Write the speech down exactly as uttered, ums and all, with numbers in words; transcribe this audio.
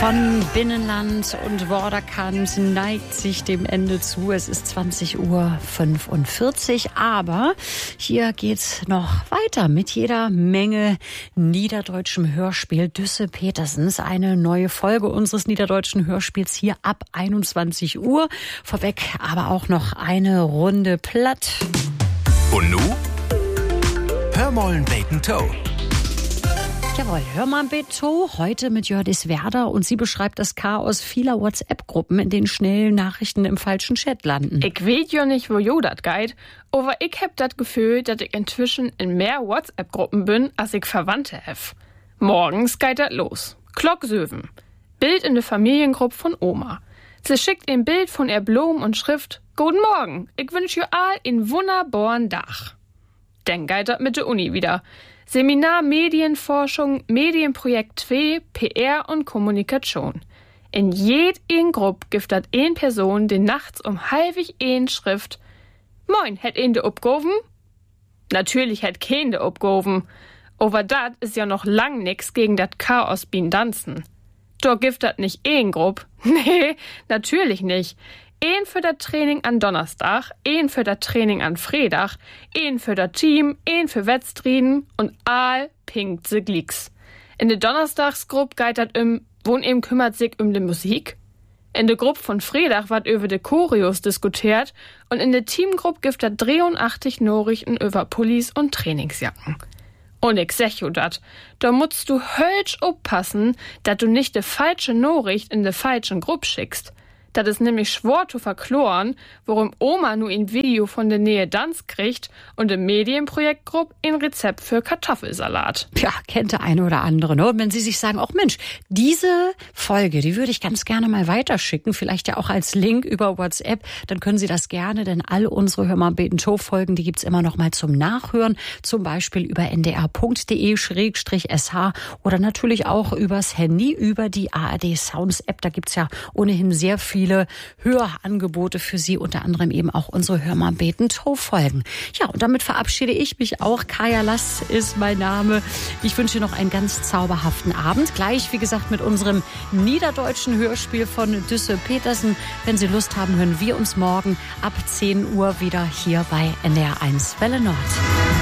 Von Binnenland und Vorderkant neigt sich dem Ende zu. Es ist zwanzig Uhr fünfundvierzig, aber hier geht's noch weiter mit jeder Menge niederdeutschem Hörspiel Düsse Petersens. Eine neue Folge unseres niederdeutschen Hörspiels hier ab einundzwanzig Uhr. Vorweg aber auch noch eine Runde platt. Und nu? Hör mollen Bacon Toe. Jawohl, hör mal bitte. Heute mit Jördis Werder und sie beschreibt das Chaos vieler WhatsApp-Gruppen, in denen schnell Nachrichten im falschen Chat landen. Ich weet ja nicht, wo jo dat geht, aber ich hab dat Gefühl, dass ich inzwischen in mehr WhatsApp-Gruppen bin, als ich Verwandte hef. Morgens geht dat los. Glocksöven. Bild in der Familiengruppe von Oma. Sie schickt ein Bild von ihr Blumen und Schrift: Guten Morgen, ich wünsch ihr all in wunderbaren Dach. Dann geht dat mit der Uni wieder. Seminar Medienforschung, Medienprojekt zwei, P R und Kommunikation. In jeder Gruppe gibt dat ein Person, die nachts um halbig ein Schrift: Moin, hätt een de upgoven? Natürlich hätt kein de upgoven. Aber dat is ja noch lang nix gegen dat Chaos bin Danzen. Da gibt dat nicht ein Gruppe. Nee, natürlich nicht. Ein für das Training an Donnerstag, ein für das Training an Freitag, ein für das Team, ein für Wettstriden und all pinkt se Glicks. In der Donnerstagsgruppe geht dat um, wo'n eben kümmert sich um die Musik. In der Gruppe von Freitag wird über die Choreos diskutiert und in der Teamgruppe gibt dat dreiundachtzig Nachrichten über Pullis und Trainingsjacken. Und ich sag jo dat, da musst du hölsch aufpassen, dat du nicht de falsche Nachricht in de falschen Gruppe schickst. Das ist nämlich schwer zu verkloren, worum Oma nur ein Video von der Nähe Danz kriegt und im Medienprojektgruppe ein Rezept für Kartoffelsalat. Ja, kennt der eine oder andere, ne? Und wenn Sie sich sagen, ach Mensch, diese Folge, die würde ich ganz gerne mal weiterschicken, vielleicht ja auch als Link über WhatsApp, dann können Sie das gerne, denn all unsere Hör mal Beten Show Folgen, die gibt's immer noch mal zum Nachhören, zum Beispiel über n d r punkt d e schrägstrich s h oder natürlich auch übers Handy, über die A R D Sounds App. Da gibt's ja ohnehin sehr viel viele Hörangebote für Sie, unter anderem eben auch unsere Hör mal Beten Toe Folgen. Ja, und damit verabschiede ich mich auch. Kaya Lass ist mein Name. Ich wünsche noch einen ganz zauberhaften Abend. Gleich, wie gesagt, mit unserem niederdeutschen Hörspiel von Düsse Petersen. Wenn Sie Lust haben, hören wir uns morgen ab zehn Uhr wieder hier bei N D R eins Welle Nord.